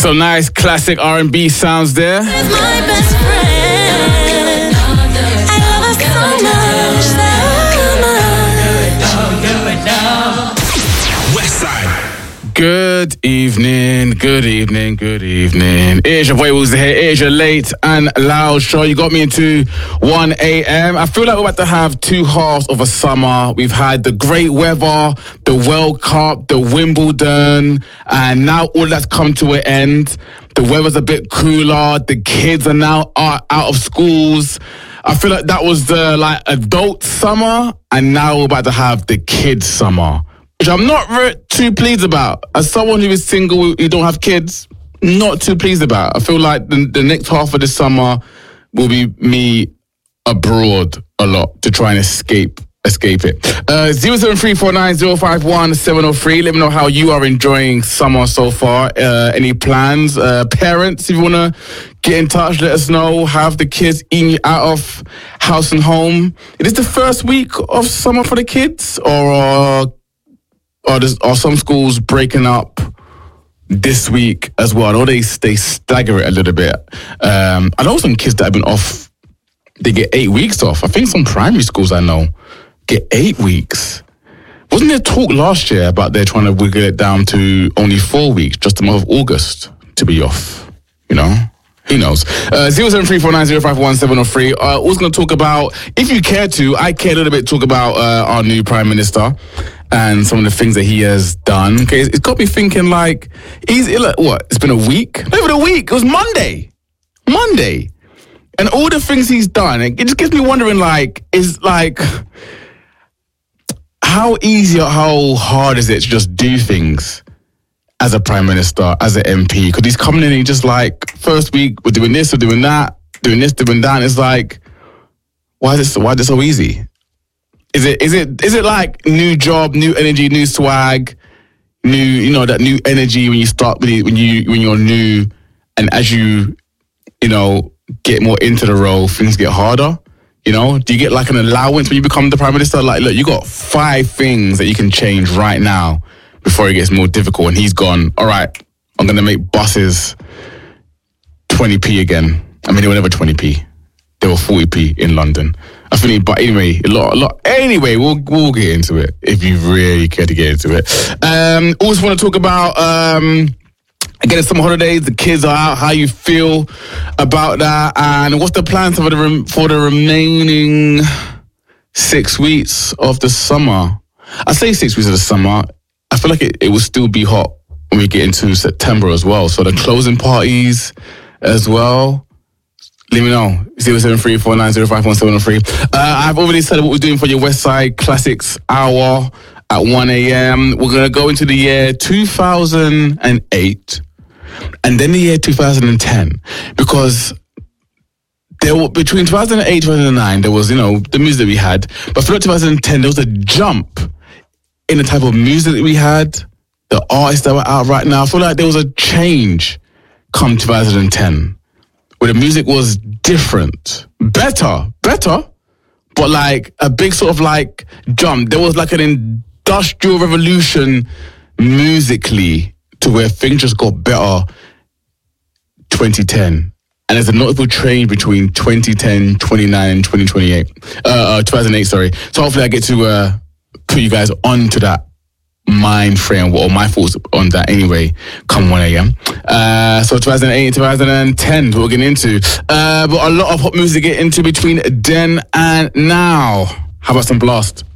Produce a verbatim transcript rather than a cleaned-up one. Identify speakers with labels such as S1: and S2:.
S1: Some nice classic R and B sounds there.
S2: My best friend. I love her so much, so much.
S1: Westside. Good evening, good evening, good evening. Here's your boy Woozy here. Here's your late and loud show. You got me into one a.m. I feel like we're about to have two halves of a summer. We've had the great weather, the World Cup, the Wimbledon, and now all that's come to an end. The weather's a bit cooler. The kids are now out of schools. I feel like that was the like adult summer, and now we're about to have the kids summer, which I'm not re- too pleased about. As someone who is single, who don't have kids, not too pleased about. I feel like the, the next half of the summer will be me abroad a lot to try and escape escape it. Uh, zero seven three four nine zero five one seven zero three. Let me know how you are enjoying summer so far. Uh, any plans? Uh, parents, if you want to get in touch, let us know. Have the kids eating you out of house and home? Is this the first week of summer for the kids? Or uh, are, there, are some schools breaking up this week as well? I know they, they stagger it a little bit. Um, I know some kids that have been off, they get eight weeks off. I think some primary schools I know get eight weeks. Wasn't there talk last year about they're trying to wiggle it down to only four weeks, just the month of August to be off? You know? Who knows? Uh, zero seven three four nine zero five one seven zero three. Uh, also going to talk about, if you care to, I care a little bit, talk about uh, our new Prime Minister and some of the things that he has done. Okay, it's got me thinking like, he's, like, what, it's been a week? Not even a week, it was Monday. Monday. And all the things he's done, it just gets me wondering like, is like, how easy or how hard is it to just do things as a Prime Minister, as an M P? Because he's coming in and he's just like, first week, we're doing this, we're doing that, doing this, doing that. And it's like, why is it so, why is it so easy? Is it is it is it like new job, new energy, new swag, new, you know, that new energy when you start when you when you when you're new, and as you, you know, get more into the role, things get harder? You know, do you get like an allowance when you become the Prime Minister? Like, look, you got five things that you can change right now before it gets more difficult. And he's gone, all right, I'm going to make buses twenty p again. I mean, they were never twenty p. They were forty p in London. I think, but anyway, a lot, a lot. Anyway, we'll we'll get into it if you really care to get into it. Um, also want to talk about, um, again, it's summer holidays, the kids are out, how you feel about that, and what's the plans for the, rem- for the remaining six weeks of the summer? I say six weeks of the summer, I feel like it, it will still be hot when we get into September as well. So the closing parties as well. Let me know. zero seven three four nine zero five one seven zero three. Uh, I've already said what we're doing for your Westside Classics Hour at one a.m. We're going to go into the year two thousand eight and then the year two thousand ten, because there were, between two thousand eight and two thousand nine, there was, you know, the music that we had. But for two thousand ten, there was a jump in the type of music that we had, the artists that were out right now. I feel like there was a change come two thousand ten, where the music was different. Better, better, but like a big sort of like jump. There was like an industrial revolution musically to where things just got better twenty ten. And there's a notable change between twenty ten, twenty-nine, and twenty twenty-eight. Uh, uh, two thousand eight, sorry. So hopefully I get to uh, put you guys onto that mind frame, or my thoughts on that anyway, come one a.m. Uh, so two thousand eight and two thousand ten, we're getting into. Uh, but a lot of hot music to get into between then and now. How about some Blast?